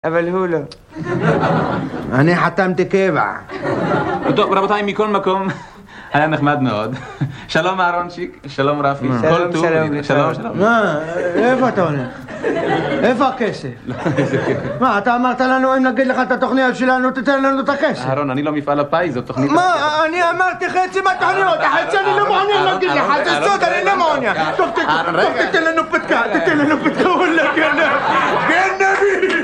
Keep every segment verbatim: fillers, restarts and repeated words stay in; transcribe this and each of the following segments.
אבל הוא לא. אני חתמתי קבע. טוב, רבותיי, מכל מקום היה נחמד מאוד. שלום אהרונצ'יק, שלום רפי. שלום, שלום. שלום, שלום. מה? איפה אתה הולך? איפה הכסף? מה, אתה אמרת לנו אם נגיד לך את התוכניות שלנו, תתן לנו את הכסף. אהרון, אני לא מפעל הפיס, זו תוכנית... מה? אני אמרתי חצי מהתוכניות, החצי אני לא מעוניין להגיד לך, זה סוד, אני לא מעוניין. טוב, תתן לנו פתקה, תתן לנו פתקה, וואלה, גנב, גנבי!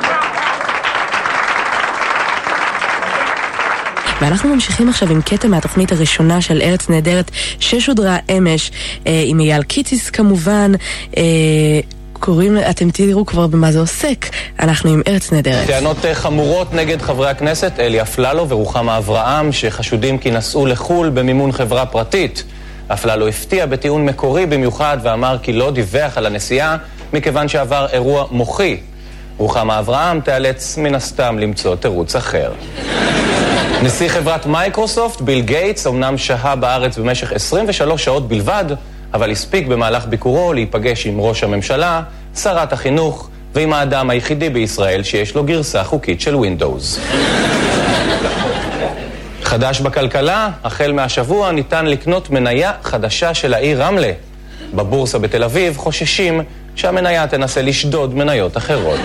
ואנחנו ממשיכים עכשיו עם קטע מהתוכנית הראשונה של ארץ נהדרת ששודרה אמש אה, עם אייל קיציס כמובן. אה, קוראים, אתם תראו כבר במה זה עוסק. אנחנו עם ארץ נהדרת. טענות חמורות נגד חברי הכנסת אלי אפללו ורוחמה אברהם שחשודים כי נסעו לחול במימון חברה פרטית. אפללו הפתיע בטיעון מקורי במיוחד ואמר כי לא דיווח על הנסיעה מכיוון שעבר אירוע מוחי. רוחמה אברהם תיאלץ מן הסתם למצוא תירוץ אחר. נשיא חברת מייקרוסופט, ביל גייטס, אמנם שהה בארץ במשך עשרים ושלוש שעות בלבד, אבל הספיק במהלך ביקורו להיפגש עם ראש הממשלה, שרת החינוך, ועם האדם היחידי בישראל שיש לו גרסה חוקית של ווינדוס. חדש בכלכלה, החל מהשבוע ניתן לקנות מניה חדשה של העיר רמלה. בבורסה בתל אביב חוששים שהמניה תנסה לשדוד מניות אחרות.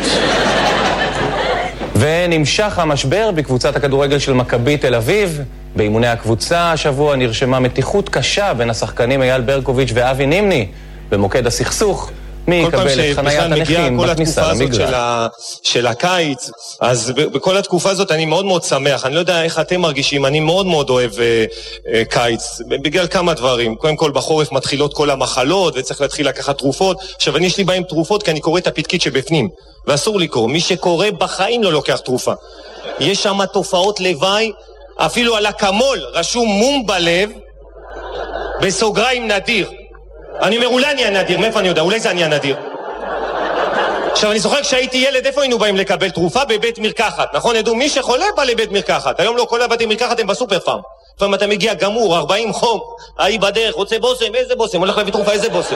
ונמשך המשבר בקבוצת הכדורגל של מכבי תל אביב. באימוני הקבוצה השבוע נרשמה מתיחות קשה בין השחקנים אייל ברקוביץ' ואבי נימני. במוקד הסכסוך, מי יקבל את חניית הנכים בכניסה למגרש. של הקיץ, אז בכל התקופה הזאת אני מאוד מאוד שמח. אני לא יודע איך אתם מרגישים, אני מאוד מאוד אוהב קיץ, בגלל כמה דברים. קודם כל בחורף מתחילות כל המחלות וצריך להתחיל לקחת תרופות. עכשיו אני יש לי בהם תרופות כי אני קורא את הפתקית שבפנים ואסור לקרוא. מי שקורא בחיים לא לוקח תרופה. יש שם תופעות לוואי, אפילו על הקמול רשום מום בלב בסוגריים נדיר. אני אומר, אולי אני הנדיר, מאיפה אני יודע? אולי זה אני הנדיר. עכשיו, אני זוכר כשהייתי ילד, איפה היינו באים לקבל תרופה? בבית מרקחת, נכון? ידעו, מי שחולה בא לבית מרקחת. היום לא כל הבתי מרקחת הם בסופר פארם. לפעמים אתה מגיע גמור, ארבעים חום, ההיא בדרך, רוצה בוסם, איזה בוסם? הולך להביא תרופה, איזה בוסם?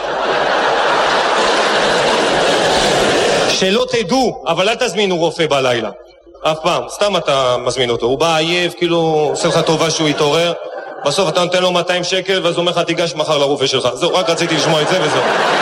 שלא תדעו, אבל אל תזמינו רופא בלילה. אף פעם, סתם אתה מזמין אותו. הוא בא עייף, כאילו, עושה לך טובה שהוא יתעורר. בסוף אתה נותן לו מאתיים שקל, ואז הוא אומר לך, תיגש מחר לרופא שלך. זהו, רק רציתי לשמוע את זה וזהו.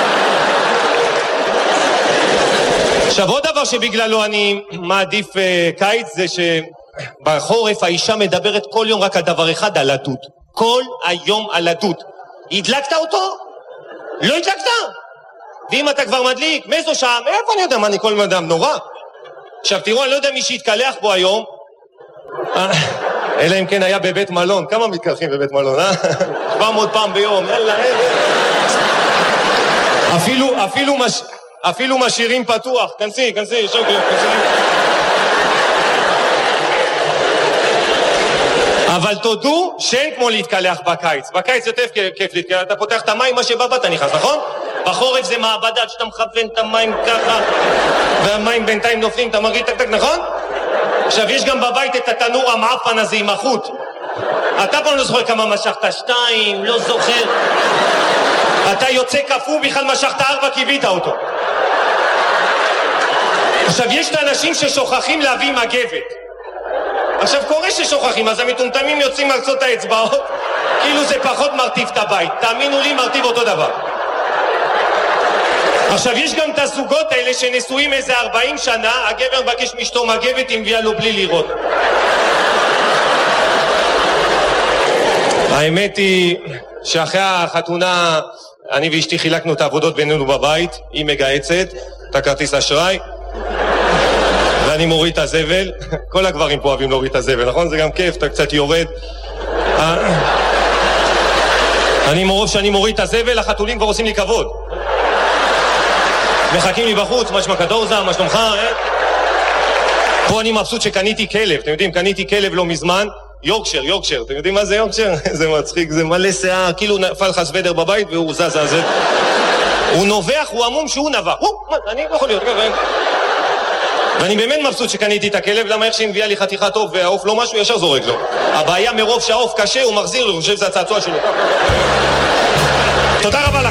עכשיו, עוד דבר שבגללו אני מעדיף uh, קיץ, זה שבחורף האישה מדברת כל יום רק על דבר אחד, על הדוד. כל היום על הדוד. הדלקת אותו? לא הדלקת? ואם אתה כבר מדליק, מאיזו שעה? מאיפה אני יודע מה אני כל אדם? נורא. עכשיו, תראו, אני לא יודע מי שהתקלח פה היום. אלא אם כן היה בבית מלון. כמה מתקלחים בבית מלון, אה? שבע מאות פעם ביום. יאללה, אפילו, אפילו, מש... אפילו משאירים פתוח. כנסי, כנסי, שוקי, כנסי. אבל תודו שאין כמו להתקלח בקיץ. בקיץ יותר כיף להתקלח. אתה פותח את המים, מה שבא אתה נכנס, נכון? בחורף זה מעבדה, שאתה מכוון את המים ככה, והמים בינתיים נופלים, אתה מרגיש טק טק, נכון? עכשיו, יש גם בבית את התנור המעפן הזה עם החוט. אתה פעם לא זוכר כמה משכת, שתיים, לא זוכר. אתה יוצא כפו, בכלל משכת ארבע, קיבית אותו. עכשיו, יש את האנשים ששוכחים להביא מגבת. עכשיו, קורה ששוכחים, אז המטומטמים יוצאים מרצות האצבעות, כאילו זה פחות מרטיב את הבית. תאמינו לי, מרטיב אותו דבר. עכשיו, יש גם את הזוגות האלה שנשואים איזה ארבעים שנה, הגבר מבקש מאשתו מגבת, היא מביאה לו בלי לראות. האמת היא שאחרי החתונה, אני ואשתי חילקנו את העבודות בינינו בבית, היא מגהצת, את הכרטיס אשראי, ואני מוריד את הזבל. כל הגברים פה אוהבים להוריד את הזבל, נכון? זה גם כיף, אתה קצת יורד. אני מרוב שאני מוריד את הזבל, החתולים כבר עושים לי כבוד. מחכים לי בחוץ, מה שמע כדורזה, מה שלומך, אה? פה אני מבסוט שקניתי כלב, אתם יודעים, קניתי כלב לא מזמן, יורקשר, יורקשר, אתם יודעים מה זה יורקשר? זה מצחיק, זה מלא שיער, כאילו נפל לך סוודר בבית והוא זז זז. הוא נובח, הוא עמום שהוא נבח. אני לא יכול להיות, ואני באמת מבסוט שקניתי את הכלב, למה איך שהיא מביאה לי חתיכה טוב והעוף לא משהו, ישר זורק לו. הבעיה מרוב שהעוף קשה, הוא מחזיר לו, אני חושב שזה הצעצוע שלו. תודה רבה לכם.